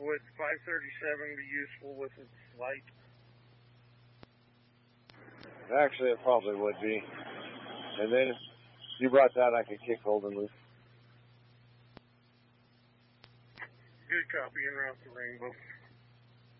Would 537 be useful with its light? Actually, it probably would be. And then if you brought that, I could kick Golden loose. Good copy, en route to Rainbow.